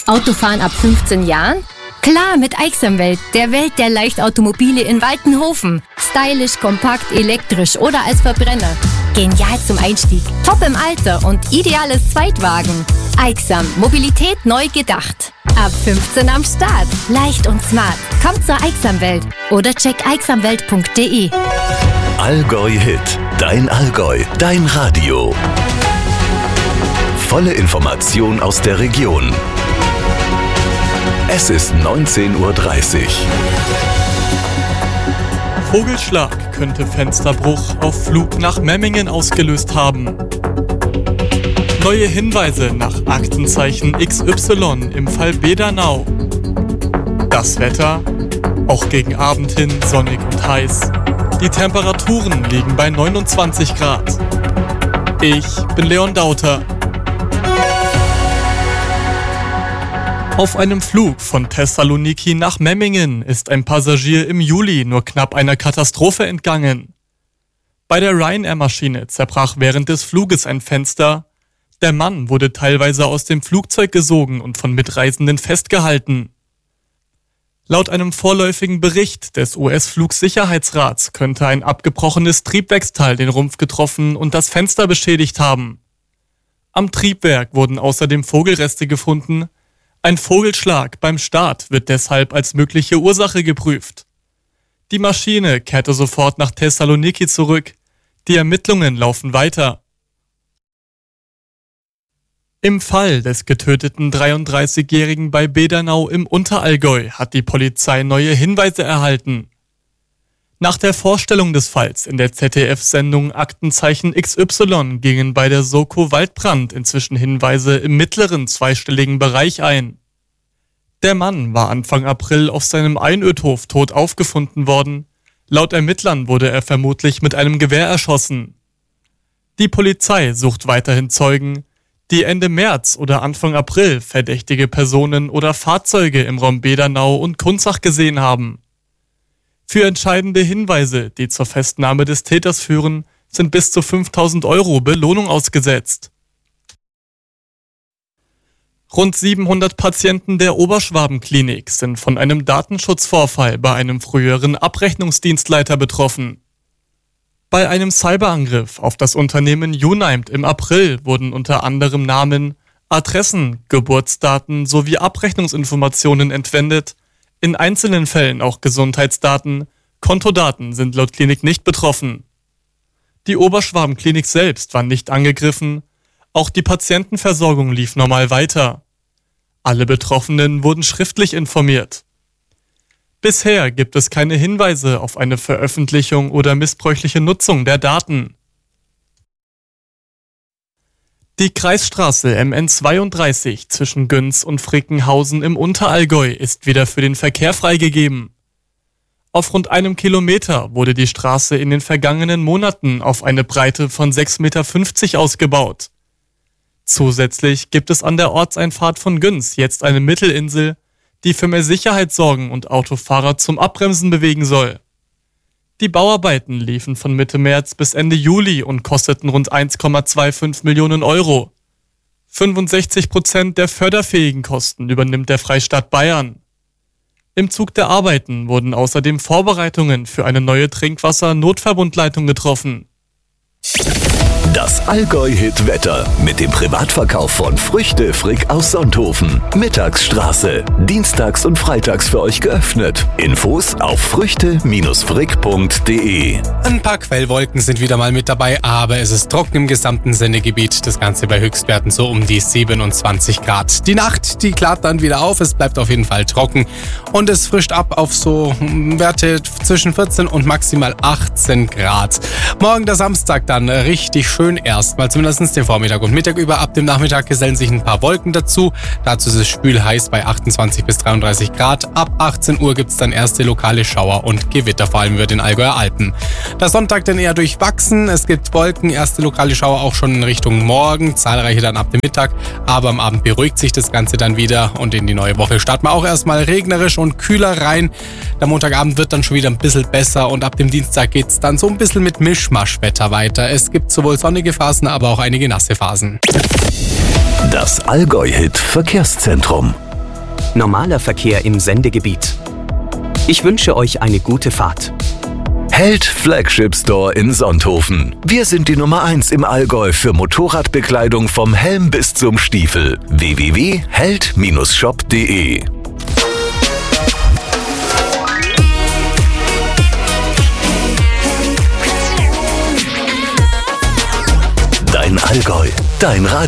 Autofahren ab 15 Jahren? Klar, mit Aixamwelt, der Welt der Leichtautomobile in Waltenhofen. Stylisch, kompakt, elektrisch oder als Verbrenner. Genial zum Einstieg, top im Alter und ideales Zweitwagen. Aixam, Mobilität neu gedacht. Ab 15 am Start. Leicht und smart. Kommt zur Aixamwelt oder check aixamwelt.de. Allgäu Hit. Dein Allgäu. Dein Radio. Volle Information aus der Region. Es ist 19:30 Uhr. Vogelschlag könnte Fensterbruch auf Flug nach Memmingen ausgelöst haben. Neue Hinweise nach Aktenzeichen XY im Fall Bedernau. Das Wetter, auch gegen Abend hin sonnig und heiß. Die Temperaturen liegen bei 29 Grad. Ich bin Leon Dauter. Auf einem Flug von Thessaloniki nach Memmingen ist ein Passagier im Juli nur knapp einer Katastrophe entgangen. Bei der Ryanair-Maschine zerbrach während des Fluges ein Fenster. Der Mann wurde teilweise aus dem Flugzeug gesogen und von Mitreisenden festgehalten. Laut einem vorläufigen Bericht des US-Flugsicherheitsrats könnte ein abgebrochenes Triebwerksteil den Rumpf getroffen und das Fenster beschädigt haben. Am Triebwerk wurden außerdem Vogelreste gefunden. Ein Vogelschlag beim Start wird deshalb als mögliche Ursache geprüft. Die Maschine kehrte sofort nach Thessaloniki zurück. Die Ermittlungen laufen weiter. Im Fall des getöteten 33-Jährigen bei Bedernau im Unterallgäu hat die Polizei neue Hinweise erhalten. Nach der Vorstellung des Falls in der ZDF-Sendung Aktenzeichen XY gingen bei der Soko Waldbrand inzwischen Hinweise im mittleren zweistelligen Bereich ein. Der Mann war Anfang April auf seinem Einödhof tot aufgefunden worden. Laut Ermittlern wurde er vermutlich mit einem Gewehr erschossen. Die Polizei sucht weiterhin Zeugen, die Ende März oder Anfang April verdächtige Personen oder Fahrzeuge im Raum Bedernau und Kunzach gesehen haben. Für entscheidende Hinweise, die zur Festnahme des Täters führen, sind bis zu 5.000 € Belohnung ausgesetzt. Rund 700 Patienten der Oberschwaben-Klinik sind von einem Datenschutzvorfall bei einem früheren Abrechnungsdienstleiter betroffen. Bei einem Cyberangriff auf das Unternehmen Unimed im April wurden unter anderem Namen, Adressen, Geburtsdaten sowie Abrechnungsinformationen entwendet. In einzelnen Fällen auch Gesundheitsdaten, Kontodaten sind laut Klinik nicht betroffen. Die Oberschwaben-Klinik selbst war nicht angegriffen, auch die Patientenversorgung lief normal weiter. Alle Betroffenen wurden schriftlich informiert. Bisher gibt es keine Hinweise auf eine Veröffentlichung oder missbräuchliche Nutzung der Daten. Die Kreisstraße MN32 zwischen Güns und Frickenhausen im Unterallgäu ist wieder für den Verkehr freigegeben. Auf rund 1 Kilometer wurde die Straße in den vergangenen Monaten auf eine Breite von 6,50 Meter ausgebaut. Zusätzlich gibt es an der Ortseinfahrt von Güns jetzt eine Mittelinsel, die für mehr Sicherheit sorgen und Autofahrer zum Abbremsen bewegen soll. Die Bauarbeiten liefen von Mitte März bis Ende Juli und kosteten rund 1,25 Millionen €. 65% der förderfähigen Kosten übernimmt der Freistaat Bayern. Im Zug der Arbeiten wurden außerdem Vorbereitungen für eine neue Trinkwasser-Notverbundleitung getroffen. Das Allgäu-Hit-Wetter mit dem Privatverkauf von Früchte Frick aus Sonthofen. Mittagsstraße. Dienstags und freitags für euch geöffnet. Infos auf früchte-frick.de. Ein paar Quellwolken sind wieder mal mit dabei, aber es ist trocken im gesamten Sendegebiet. Das Ganze bei Höchstwerten so um die 27 Grad. Die Nacht, die klart dann wieder auf. Es bleibt auf jeden Fall trocken und es frischt ab auf so Werte zwischen 14 und maximal 18 Grad. Morgen der Samstag dann richtig schön erstmal, zumindest den Vormittag und Mittag über. Ab dem Nachmittag gesellen sich ein paar Wolken dazu. Dazu ist es schwül heiß bei 28 bis 33 Grad. Ab 18 Uhr gibt es dann erste lokale Schauer und Gewitter, vor allem über den Allgäuer Alpen. Der Sonntag dann eher durchwachsen. Es gibt Wolken, erste lokale Schauer auch schon in Richtung Morgen, zahlreiche dann ab dem Mittag. Aber am Abend beruhigt sich das Ganze dann wieder und in die neue Woche starten wir auch erstmal regnerisch und kühler rein. Der Montagabend wird dann schon wieder ein bisschen besser und ab dem Dienstag geht es dann so ein bisschen mit Mischmaschwetter weiter. Es gibt sowohl sonnige Phasen, aber auch einige nasse Phasen. Das Allgäu-Hit Verkehrszentrum. Normaler Verkehr im Sendegebiet. Ich wünsche euch eine gute Fahrt. Held Flagship Store in Sonthofen. Wir sind die Nummer 1 im Allgäu für Motorradbekleidung vom Helm bis zum Stiefel. www.held-shop.de. Dein Allgäu, dein Radio.